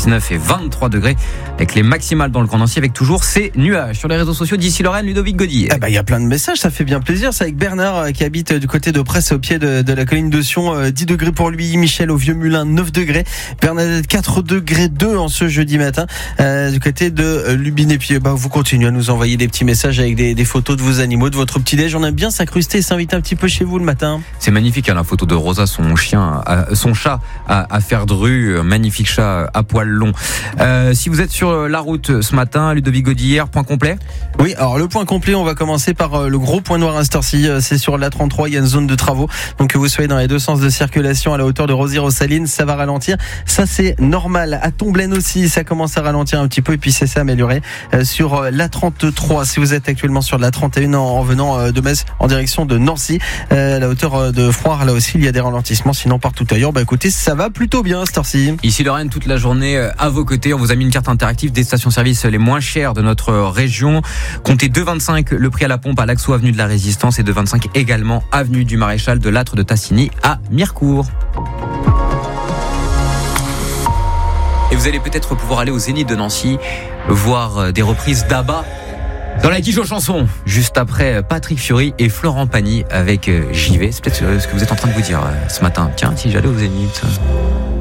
19 et 23 degrés avec les maximales dans le Grand Nancy avec toujours ces nuages. Sur les réseaux sociaux d'ici Lorraine, Ludovic Gaudier. Il y a plein de messages, ça fait bien plaisir. C'est avec Bernard qui habite du côté de Presse au pied de la colline de Sion. 10 degrés pour lui. Michel au Vieux Moulin, 9 degrés. Bernadette, 4 degrés 2 en ce jeudi matin du côté de Lubin. Et puis vous continuez à nous envoyer des petits messages avec des photos de vos animaux, de votre petit-déj. On aime bien s'incruster et s'inviter un petit peu chez vous le matin. C'est magnifique, la photo de Rosa, son chat à faire dru, magnifique chat à poil long. Si vous êtes sur la route ce matin, Ludovic Gaudier, point complet. Oui, alors le point complet, on va commencer par le gros point noir à cette heure-ci. C'est sur l'A33, il y a une zone de travaux. Donc que vous soyez dans les deux sens de circulation à la hauteur de Rosières-aux-Salines, ça va ralentir. Ça c'est normal. À Tomblaine aussi, ça commence à ralentir un petit peu et puis c'est amélioré. Sur l'A33, si vous êtes actuellement sur l'A31 en venant de Metz en direction de Nancy, à la hauteur de Froire, là aussi il y a des ralentissements. Sinon partout ailleurs, écoutez, ça va plutôt bien cette heure-ci. Ici Lorraine, toute la journée à vos côtés. On vous a mis une carte interactive des stations-service les moins chères de notre région. Comptez 2,25 le prix à la pompe à l'Axo avenue de la Résistance et 2,25 également avenue du Maréchal de Lattre de Tassigny à Mirecourt. Et vous allez peut-être pouvoir aller au Zénith de Nancy voir des reprises d'Abba dans la Guiche aux chansons, juste après Patrick Fiori et Florent Pagny avec J'y vais. C'est peut-être ce que vous êtes en train de vous dire ce matin. Tiens, si j'allais au Zénith.